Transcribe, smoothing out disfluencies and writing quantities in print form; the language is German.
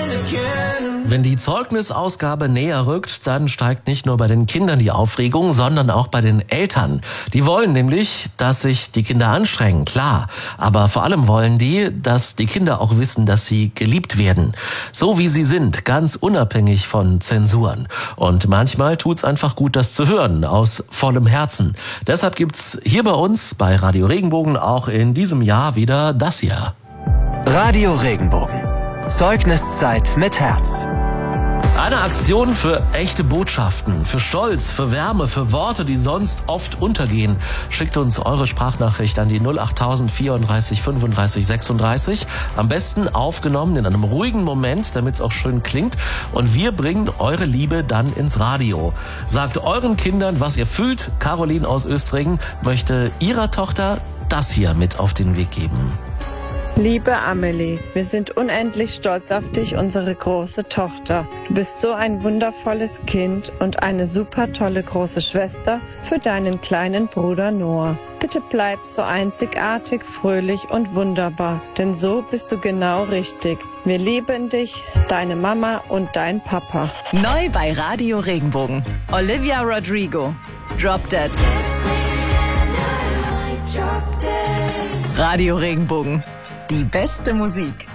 Wenn die Zeugnisausgabe näher rückt, dann steigt nicht nur bei den Kindern die Aufregung, sondern auch bei den Eltern. Die wollen nämlich, dass sich die Kinder anstrengen, klar. Aber vor allem wollen die, dass die Kinder auch wissen, dass sie geliebt werden. So wie sie sind, ganz unabhängig von Zensuren. Und manchmal tut's einfach gut, das zu hören, aus vollem Herzen. Deshalb gibt's hier bei uns, bei Radio Regenbogen, auch in diesem Jahr wieder das hier. Radio Regenbogen. Zeugniszeit mit Herz. Eine Aktion für echte Botschaften, für Stolz, für Wärme, für Worte, die sonst oft untergehen. Schickt uns eure Sprachnachricht an die 08000 34 35 36. Am besten aufgenommen in einem ruhigen Moment, damit es auch schön klingt. Und wir bringen eure Liebe dann ins Radio. Sagt euren Kindern, was ihr fühlt. Caroline aus Östringen möchte ihrer Tochter das hier mit auf den Weg geben. Liebe Amelie, wir sind unendlich stolz auf dich, unsere große Tochter. Du bist so ein wundervolles Kind und eine super tolle große Schwester für deinen kleinen Bruder Noah. Bitte bleib so einzigartig, fröhlich und wunderbar, denn so bist du genau richtig. Wir lieben dich, deine Mama und dein Papa. Neu bei Radio Regenbogen. Olivia Rodrigo. Drop Dead. Radio Regenbogen. Die beste Musik.